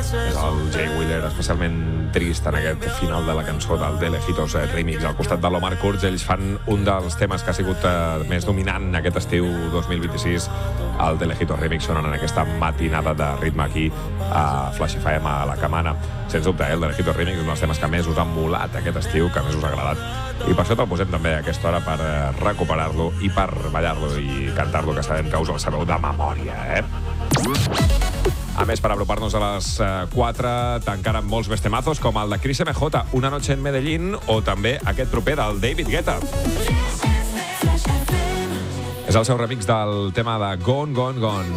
És el Jay Wheeler especialment trist en aquest final de la cançó del De Lejitos Remix. Al costat de l'Omar Kurz, ells fan un dels temes que ha sigut més dominant aquest estiu 2026, el De Lejitos Remix, sonant en aquesta matinada de ritme aquí a Flash FM, a la Camana. Sens dubte, el De Lejitos Remix és un dels temes que més us han molat aquest estiu, que més us ha agradat. I per això te'l posem també a aquesta hora, per recuperar-lo i per ballar-lo i cantar-lo, que sabem que us el sabeu de memòria, A més, per apropar-nos a les 4, t'encara amb molts més temazos, com el de Chris MJ, Una noche en Medellín, o també aquest proper del David Guetta. És el seu remix del tema de Gone, Gone, Gone.